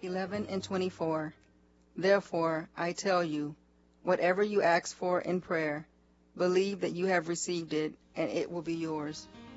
11 and 24. Therefore, I tell you, whatever you ask for in prayer, believe that you have received it, and it will be yours.